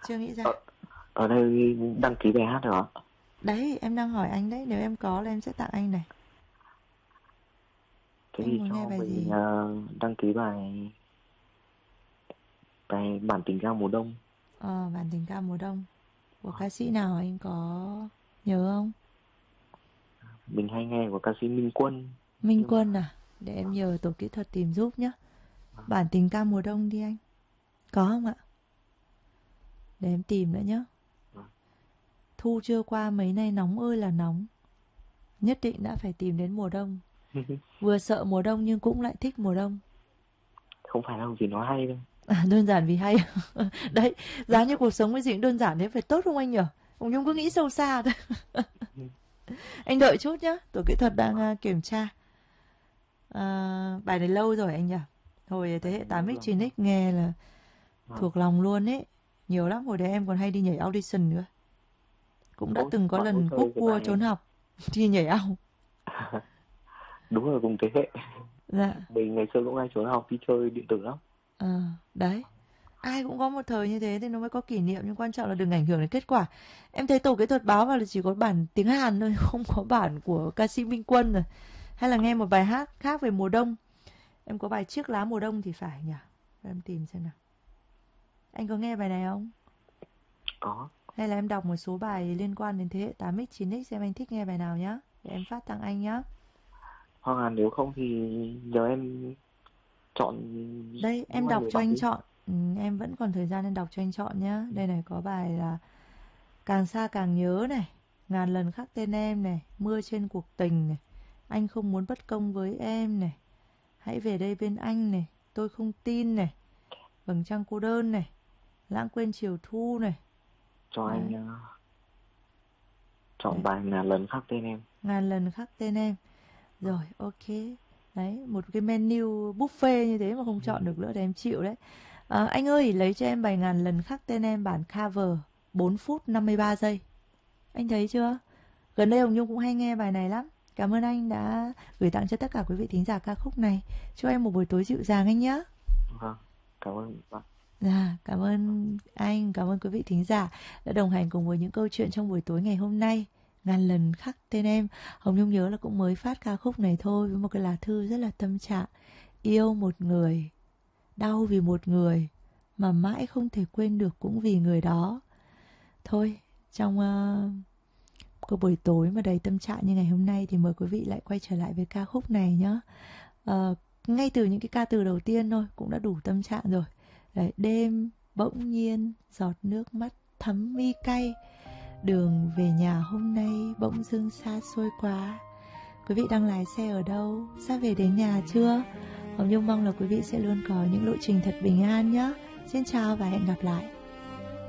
Chưa nghĩ ra. Ở đây đăng ký bài hát được ạ? Đấy, em đang hỏi anh đấy, nếu em có là em sẽ tặng anh này. Thế Anh thì muốn cho nghe bài mình gì? đăng ký bài bản tình ca mùa đông. Bản tình ca mùa đông. Của ca sĩ nào anh có nhớ không? Mình hay nghe của ca sĩ Minh Quân. Minh Nhưng mà Quân à? Để em nhờ tổ kỹ thuật tìm giúp nhé. Bản tình ca mùa đông đi anh. Có không ạ? Để em tìm nữa nhé. Thu chưa qua mấy nay nóng ơi là nóng. Nhất định đã phải tìm đến mùa đông. Vừa sợ mùa đông nhưng cũng lại thích mùa đông. không phải đâu vì nó hay đâu. Đơn giản vì hay. Đấy, giá như cuộc sống với gì cũng đơn giản thế phải tốt không anh nhỉ? Ông Nhung cứ nghĩ sâu xa thôi. Anh đợi chút nhá, tổ kỹ thuật đang kiểm tra. Bài này lâu rồi anh nhỉ? Hồi thế hệ 8X 9X nghe là thuộc lòng luôn ấy. Nhiều lắm, hồi đấy em còn hay đi nhảy audition nữa. Cũng đã từng có Bạn có lần chơi cúp cái cua bài trốn học đi nhảy ao. đúng rồi, cùng thế hệ. Dạ. Mình ngày xưa cũng hay trốn học đi chơi điện tử lắm. Đấy. Ai cũng có một thời như thế thì nó mới có kỷ niệm, nhưng quan trọng là đừng ảnh hưởng đến kết quả. Em thấy tổ kỹ thuật báo vào là chỉ có bản tiếng Hàn thôi, không có bản của ca sĩ Minh Quân rồi. Hay là nghe một bài hát khác về mùa đông. Em có bài Chiếc lá mùa đông thì phải nhỉ? Em tìm xem nào. Anh có nghe bài này không? Có. Hay là em đọc một số bài liên quan đến thế hệ 8X 9X xem anh thích nghe bài nào nhá, để em phát tặng anh nhá. Hoặc là nếu không thì nhờ em chọn Đây, em giúp anh đọc để cho đọc anh đi. chọn. Em vẫn còn thời gian nên đọc cho anh chọn nhá. Đây này, có bài là Càng xa càng nhớ này, Ngàn lần khắc tên em này, Mưa trên cuộc tình này, Anh không muốn bất công với em này, Hãy về đây bên anh này, Tôi không tin này, Vầng trăng cô đơn này, Lãng quên chiều thu này. Cho Đấy. anh chọn Đấy. bài Ngàn lần khắc tên em. Ngàn lần khắc tên em. Rồi, ok. Đấy, một cái menu buffet như thế mà không chọn được nữa thì em chịu đấy. Anh ơi, lấy cho em bài Ngàn lần khắc tên em bản cover 4 phút 53 giây. Anh thấy chưa? Gần đây Hồng Nhung cũng hay nghe bài này lắm. Cảm ơn anh đã gửi tặng cho tất cả quý vị thính giả ca khúc này. Chúc em một buổi tối dịu dàng anh nhé. Vâng, cảm ơn bạn. Dạ, cảm ơn anh, cảm ơn quý vị thính giả đã đồng hành cùng với những câu chuyện trong buổi tối ngày hôm nay. Ngàn lần khắc tên em. Hồng Nhung nhớ là cũng mới phát ca khúc này thôi, với một cái lá thư rất là tâm trạng. Yêu một người, đau vì một người, mà mãi không thể quên được cũng vì người đó. Thôi, trong một buổi tối mà đầy tâm trạng như ngày hôm nay thì mời quý vị lại quay trở lại với ca khúc này nhé. Ngay từ những cái ca từ đầu tiên thôi cũng đã đủ tâm trạng rồi. Đấy, đêm bỗng nhiên giọt nước mắt thấm mi cay, đường về nhà hôm nay bỗng dưng xa xôi quá. Quý vị đang lái xe ở đâu? Sắp về đến nhà chưa? Hồng Nhung mong là quý vị sẽ luôn có những lộ trình thật bình an nhé. Xin chào và hẹn gặp lại.